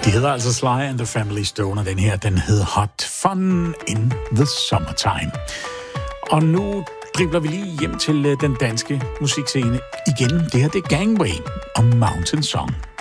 De hedder altså Sly and the Family Stone, og den her, den hedder Hot Fun in the Summertime. Og nu dribler vi lige hjem til den danske musikscene igen. Det her, det er Gangway og Mountain Song.